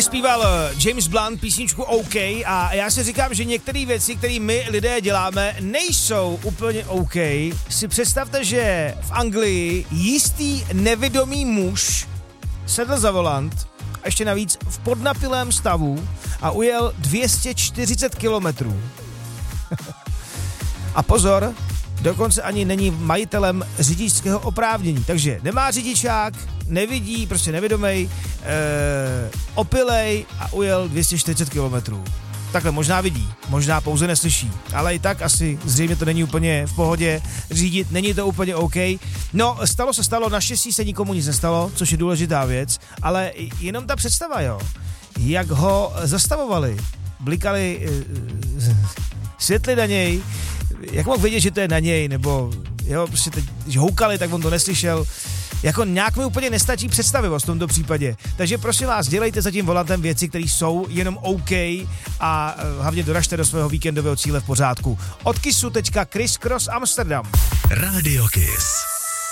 zpíval James Blunt písničku OK a já si říkám, že některé věci, které my lidé děláme, nejsou úplně OK. Si představte, že v Anglii jistý nevědomý muž sedl za volant a ještě navíc v podnapilém stavu a ujel 240 kilometrů. A pozor, dokonce ani není majitelem řidičského oprávnění, takže nemá řidičák, nevidí, prostě nevědomej, opilej a ujel 240 kilometrů. Takhle možná vidí, možná pouze neslyší, ale i tak asi zřejmě to není úplně v pohodě řídit, není to úplně OK. No, se stalo, naštěstí se nikomu nic nestalo, což je důležitá věc, ale jenom ta představa, jo, jak ho zastavovali, blikali světly na něj, jak mohl vědět, že to je na něj, nebo jo, prostě teď, když houkali, tak on to neslyšel. Jako nějak mi úplně nestačí představivost v tomto případě. Takže prosím vás, dělejte za tím volantem věci, které jsou jenom OK a hlavně doražte do svého víkendového cíle v pořádku. Od Kissu teďka Criss Cross Amsterdam. Radio Kiss.